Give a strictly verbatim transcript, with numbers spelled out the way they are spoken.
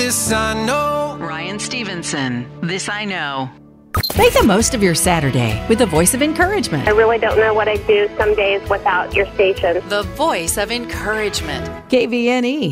This I know. Ryan Stevenson, This I Know. Make the most of your Saturday with the voice of encouragement. I really don't know what I'd do some days without your station. The voice of encouragement. K V N E.